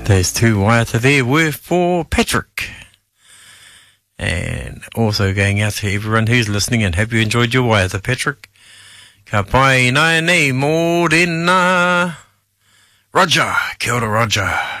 There's two waiata there were for Patrick. And also going out to everyone who's listening, and hope you enjoyed your waiata, Patrick. Ka pai nai nei mō rena. Roger, kia ora Roger.